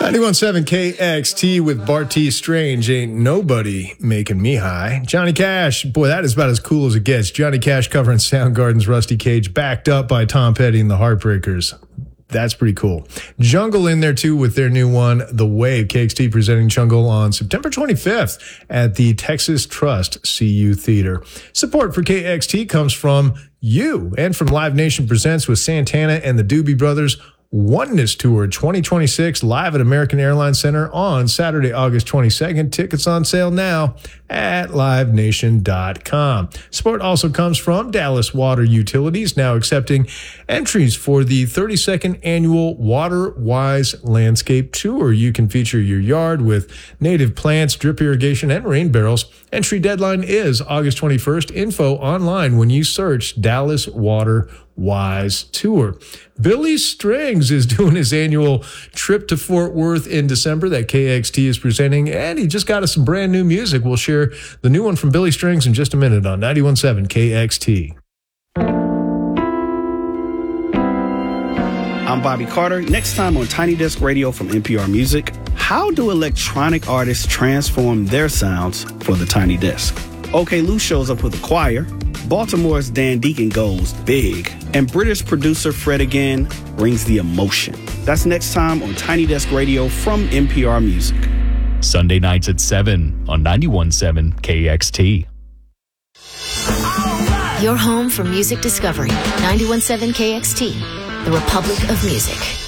91.7 KXT with Bart T. Strange. Ain't nobody making me high. Johnny Cash. Boy, that is about as cool as it gets. Johnny Cash covering Soundgarden's Rusty Cage, backed up by Tom Petty and the Heartbreakers. That's pretty cool. Jungle in there, too, with their new one, The Wave. KXT presenting Jungle on September 25th at the Texas Trust CU Theater. Support for KXT comes from you and from Live Nation Presents with Santana and the Doobie Brothers Oneness Tour 2026 live at American Airlines Center on Saturday, August 22nd. Tickets on sale now at livenation.com. Support also comes from Dallas Water Utilities, now accepting entries for the 32nd annual Water Wise Landscape Tour. You can feature your yard with native plants, drip irrigation, and rain barrels. Entry deadline is August 21st. Info online when you search Dallas Water Wise Tour. Billy Strings is doing his annual trip to Fort Worth in December that KXT is presenting, and he just got us some brand new music. We'll share the new one from Billy Strings in just a minute on 91.7 KXT. I'm Bobby Carter. Next time on Tiny Desk Radio from NPR Music, how do electronic artists transform their sounds for the Tiny Desk? OK Lou shows up with a choir. Baltimore's Dan Deacon goes big. And British producer Fred again brings the emotion. That's next time on Tiny Desk Radio from NPR Music. Sunday nights at 7 on 91.7 KXT. Your home for music discovery. 91.7 KXT, the Republic of Music.